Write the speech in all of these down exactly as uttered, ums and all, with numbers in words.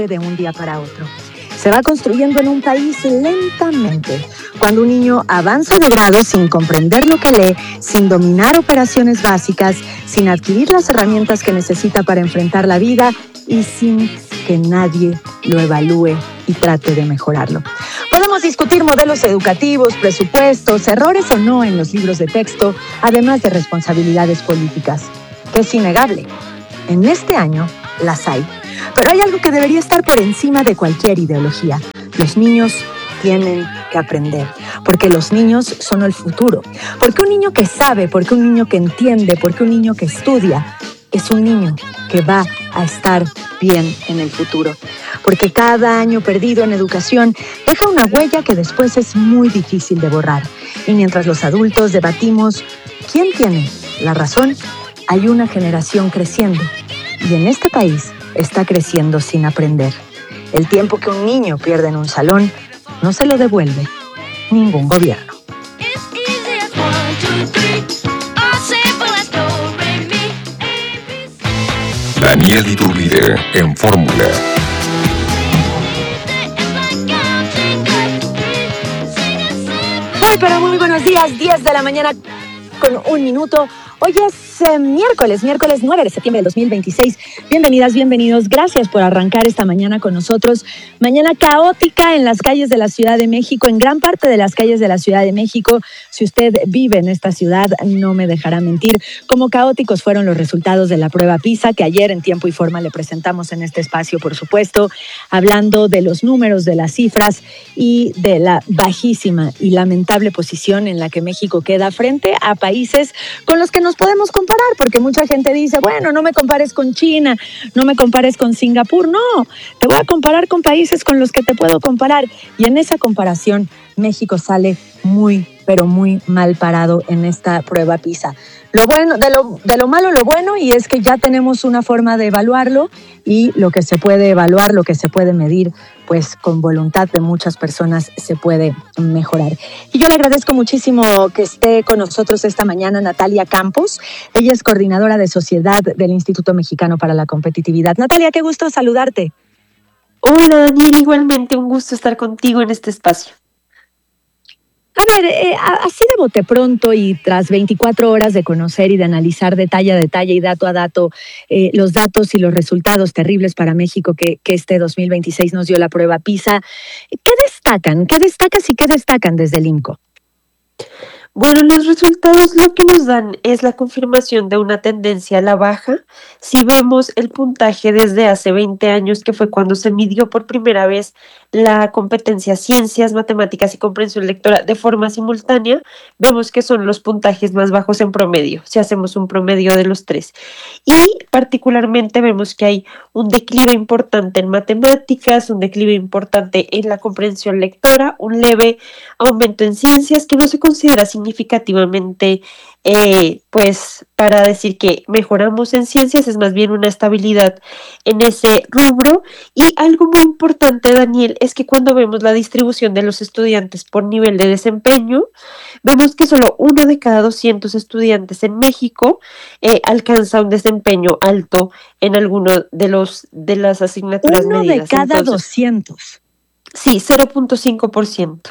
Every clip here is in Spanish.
ocurre de un día para otro. Se va construyendo en un país lentamente. Cuando un niño avanza de grado sin comprender lo que lee, sin dominar operaciones básicas, sin adquirir las herramientas que necesita para enfrentar la vida y sin que nadie lo evalúe y trate de mejorarlo. Podemos discutir modelos educativos, presupuestos, errores o no en los libros de texto, además de responsabilidades políticas, que es innegable. En este año las hay. Pero hay algo que debería estar por encima de cualquier ideología. Los niños tienen que aprender, porque los niños son el futuro. Porque un niño que sabe, porque un niño que entiende, porque un niño que estudia, es un niño que va a estar bien en el futuro. Porque cada año perdido en educación deja una huella que después es muy difícil de borrar. Y mientras los adultos debatimos quién tiene la razón, hay una generación creciendo. Y en este país está creciendo sin aprender. El tiempo que un niño pierde en un salón no se lo devuelve ningún gobierno. Daniel Iturbide en Fórmula. Muy, pero muy buenos días, diez de la mañana con un minuto. Hoy es eh, miércoles, miércoles nueve de septiembre del dos mil veintiséis. Bienvenidas, bienvenidos. Gracias por arrancar esta mañana con nosotros. Mañana caótica en las calles de la Ciudad de México, en gran parte de las calles de la Ciudad de México. Si usted vive en esta ciudad, no me dejará mentir. Como caóticos fueron los resultados de la prueba PISA, que ayer en tiempo y forma le presentamos en este espacio, por supuesto, hablando de los números, de las cifras y de la bajísima y lamentable posición en la que México queda frente a países con los que nos podemos comparar, porque mucha gente dice, bueno, no me compares con China, no me compares con Singapur. No, te voy a comparar con países con los que te puedo comparar. Y en esa comparación, México sale muy, pero muy mal parado en esta prueba PISA. Lo bueno, de lo, de lo malo, lo bueno, y es que ya tenemos una forma de evaluarlo, y lo que se puede evaluar, lo que se puede medir, pues con voluntad de muchas personas se puede mejorar. Y yo le agradezco muchísimo que esté con nosotros esta mañana Natalia Campos. Ella es coordinadora de sociedad del Instituto Mexicano para la Competitividad. Natalia, qué gusto saludarte. Hola Daniel, igualmente un gusto estar contigo en este espacio. A ver, eh, así de bote pronto y tras veinticuatro horas de conocer y de analizar detalle a detalle y dato a dato eh, los datos y los resultados terribles para México que, que este dos mil veintiséis nos dio la prueba PISA, ¿qué destacan? ¿Qué destacas y qué destacan desde el INCO? Bueno, los resultados lo que nos dan es la confirmación de una tendencia a la baja. Si vemos el puntaje desde hace veinte años, que fue cuando se midió por primera vez la competencia ciencias, matemáticas y comprensión lectora de forma simultánea, vemos que son los puntajes más bajos en promedio, si hacemos un promedio de los tres. Y particularmente vemos que hay un declive importante en matemáticas, un declive importante en la comprensión lectora, un leve aumento en ciencias que no se considera significativamente, eh, pues para decir que mejoramos en ciencias, es más bien una estabilidad en ese rubro. Y algo muy importante, Daniel, es que cuando vemos la distribución de los estudiantes por nivel de desempeño, vemos que solo uno de cada doscientos estudiantes en México eh, alcanza un desempeño alto en alguno de los de las asignaturas uno medidas. Uno de cada Entonces, doscientos. Sí, cero punto cinco por ciento.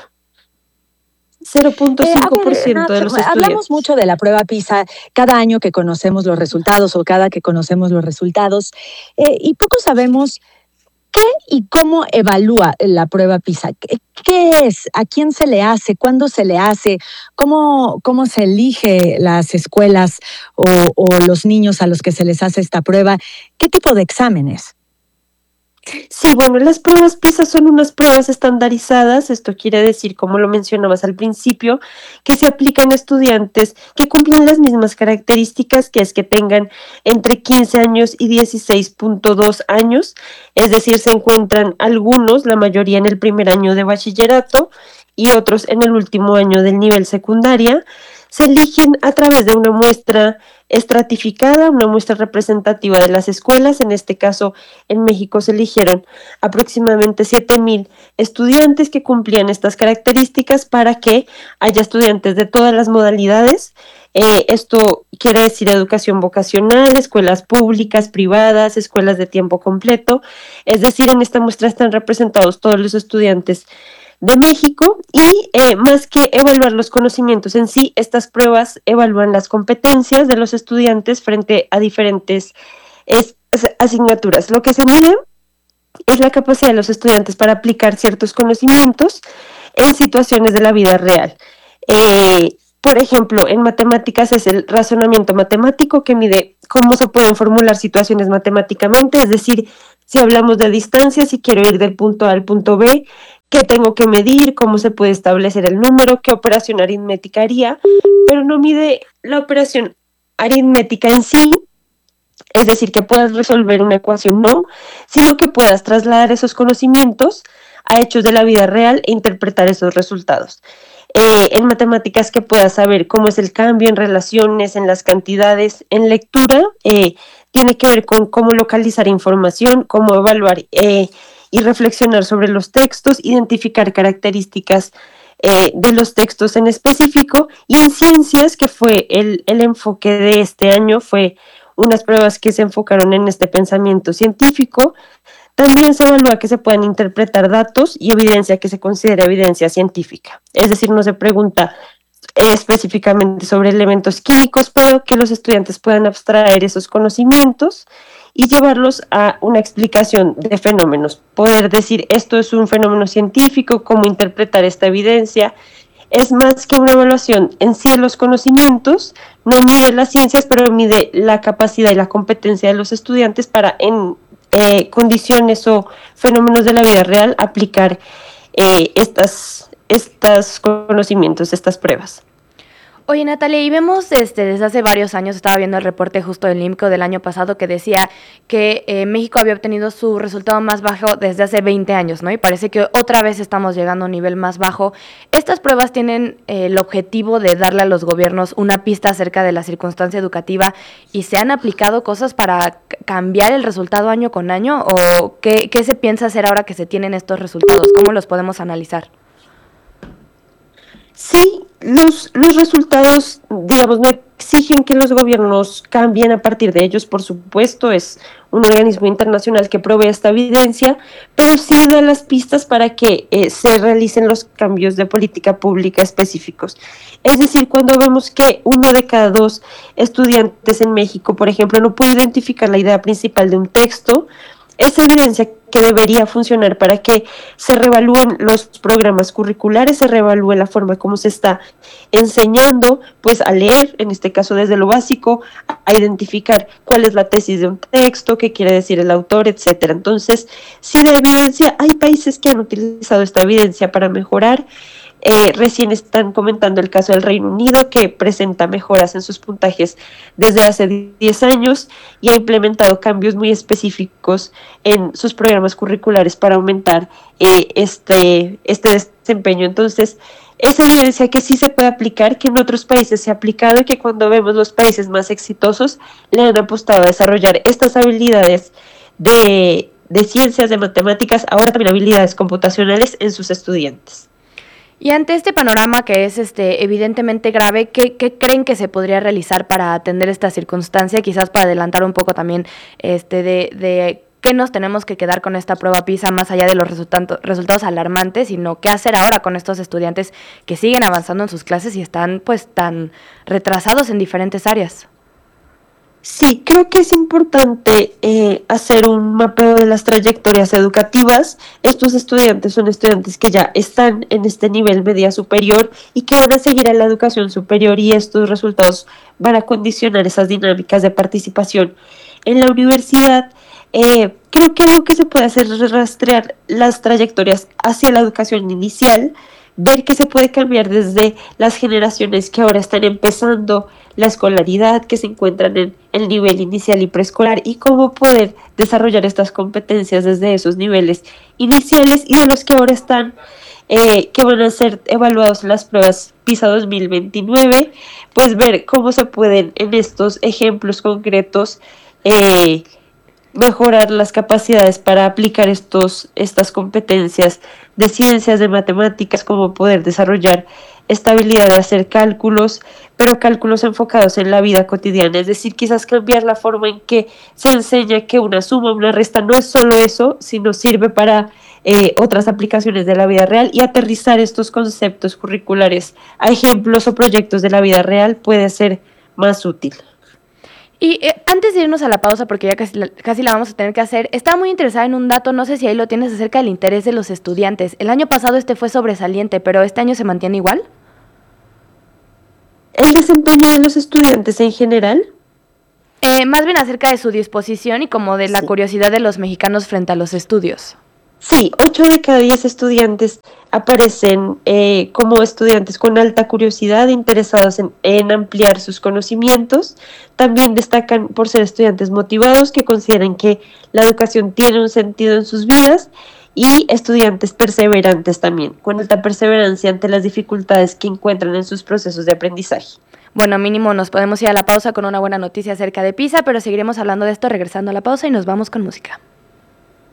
cero punto cinco por ciento eh, de los estudiantes. Hablamos mucho de la prueba PISA cada año que conocemos los resultados o cada que conocemos los resultados eh, y poco sabemos qué y cómo evalúa la prueba PISA. ¿Qué, qué es? ¿A quién se le hace? ¿Cuándo se le hace? ¿Cómo, cómo se elige las escuelas o, o los niños a los que se les hace esta prueba? ¿Qué tipo de exámenes? Sí, bueno, las pruebas PISA son unas pruebas estandarizadas. Esto quiere decir, como lo mencionabas al principio, que se aplican a estudiantes que cumplen las mismas características, que es que tengan entre quince años y dieciséis punto dos años, es decir, se encuentran algunos, la mayoría en el primer año de bachillerato y otros en el último año del nivel secundaria. se eligen a través de una muestra estratificada, una muestra representativa de las escuelas. En este caso, en México se eligieron aproximadamente siete mil estudiantes que cumplían estas características para que haya estudiantes de todas las modalidades. Eh, esto quiere decir educación vocacional, escuelas públicas, privadas, escuelas de tiempo completo. Es decir, en esta muestra están representados todos los estudiantes de México y eh, más que evaluar los conocimientos en sí, estas pruebas evalúan las competencias de los estudiantes frente a diferentes es, asignaturas. Lo que se mide es la capacidad de los estudiantes para aplicar ciertos conocimientos en situaciones de la vida real. Eh, Por ejemplo, en matemáticas es el razonamiento matemático que mide cómo se pueden formular situaciones matemáticamente, es decir, si hablamos de distancia, si quiero ir del punto A al punto B, qué tengo que medir, cómo se puede establecer el número, qué operación aritmética haría, pero no mide la operación aritmética en sí, es decir, que puedas resolver una ecuación, no, sino que puedas trasladar esos conocimientos a hechos de la vida real e interpretar esos resultados. Eh, en matemáticas que puedas saber cómo es el cambio en relaciones, en las cantidades, en lectura, eh, tiene que ver con cómo localizar información, cómo evaluar eh, y reflexionar sobre los textos, identificar características eh, de los textos en específico. Y en ciencias, que fue el, el enfoque de este año, fue unas pruebas que se enfocaron en este pensamiento científico. También se evalúa que se puedan interpretar datos y evidencia que se considera evidencia científica. Es decir, no se pregunta eh, específicamente sobre elementos químicos, pero que los estudiantes puedan abstraer esos conocimientos y llevarlos a una explicación de fenómenos. Poder decir, esto es un fenómeno científico, cómo interpretar esta evidencia. Es más que una evaluación en sí de los conocimientos, no mide las ciencias, pero mide la capacidad y la competencia de los estudiantes para en Eh, condiciones o fenómenos de la vida real aplicar eh, estas, estos conocimientos, estas pruebas. Oye, Natalia, y vemos este, desde hace varios años, estaba viendo el reporte justo del IMCO del año pasado que decía que eh, México había obtenido su resultado más bajo desde hace veinte años, ¿no? Y parece que otra vez estamos llegando a un nivel más bajo. Estas pruebas tienen eh, el objetivo de darle a los gobiernos una pista acerca de la circunstancia educativa, y se han aplicado cosas para cambiar el resultado año con año, ¿o qué, qué se piensa hacer ahora que se tienen estos resultados? ¿Cómo los podemos analizar? Sí, los, los resultados, digamos, no exigen que los gobiernos cambien a partir de ellos, por supuesto, es un organismo internacional que provee esta evidencia, pero sí da las pistas para que eh, se realicen los cambios de política pública específicos. Es decir, cuando vemos que uno de cada dos estudiantes en México, por ejemplo, no puede identificar la idea principal de un texto, esa evidencia que debería funcionar para que se reevalúen los programas curriculares, se reevalúe la forma como se está enseñando, pues a leer, en este caso desde lo básico, a identificar cuál es la tesis de un texto, qué quiere decir el autor, etcétera. Entonces, si de evidencia, hay países que han utilizado esta evidencia para mejorar. Eh, recién están comentando el caso del Reino Unido, que presenta mejoras en sus puntajes desde hace diez años y ha implementado cambios muy específicos en sus programas curriculares para aumentar eh, este, este desempeño. Entonces, es evidencia que sí se puede aplicar, que en otros países se ha aplicado y que cuando vemos los países más exitosos le han apostado a desarrollar estas habilidades de, de ciencias, de matemáticas, ahora también habilidades computacionales en sus estudiantes. Y ante este panorama que es este evidentemente grave, ¿qué, qué creen que se podría realizar para atender esta circunstancia? Quizás para adelantar un poco también este de, de qué nos tenemos que quedar con esta prueba PISA, más allá de los resultados, resultados alarmantes, sino qué hacer ahora con estos estudiantes que siguen avanzando en sus clases y están pues tan retrasados en diferentes áreas. Sí, creo que es importante eh, hacer un mapeo de las trayectorias educativas. Estos estudiantes son estudiantes que ya están en este nivel media superior y que van a seguir en la educación superior, y estos resultados van a condicionar esas dinámicas de participación en la universidad. Eh, creo que algo que se puede hacer es rastrear las trayectorias hacia la educación inicial, ver que se puede cambiar desde las generaciones que ahora están empezando la escolaridad, que se encuentran en el nivel inicial y preescolar, y cómo poder desarrollar estas competencias desde esos niveles iniciales y de los que ahora están, eh, que van a ser evaluados en las pruebas PISA dos mil veintinueve, pues ver cómo se pueden en estos ejemplos concretos eh, mejorar las capacidades para aplicar estos, estas competencias de ciencias, de matemáticas, como poder desarrollar esta habilidad de hacer cálculos, pero cálculos enfocados en la vida cotidiana, es decir, quizás cambiar la forma en que se enseña que una suma, una resta no es solo eso, sino sirve para eh, otras aplicaciones de la vida real, y aterrizar estos conceptos curriculares a ejemplos o proyectos de la vida real puede ser más útil. Y eh, antes de irnos a la pausa, porque ya casi la, casi la vamos a tener que hacer, estaba muy interesada en un dato, no sé si ahí lo tienes, acerca del interés de los estudiantes. El año pasado este fue sobresaliente, pero ¿este año se mantiene igual? ¿El desempeño de los estudiantes en general? Eh, más bien acerca de su disposición y como de la Sí. curiosidad de los mexicanos frente a los estudios. Sí, ocho de cada diez estudiantes aparecen eh, como estudiantes con alta curiosidad, interesados en, en ampliar sus conocimientos. También destacan por ser estudiantes motivados, que consideran que la educación tiene un sentido en sus vidas, y estudiantes perseverantes también, con alta perseverancia ante las dificultades que encuentran en sus procesos de aprendizaje. Bueno, mínimo nos podemos ir a la pausa con una buena noticia acerca de PISA, pero seguiremos hablando de esto regresando a la pausa y nos vamos con música.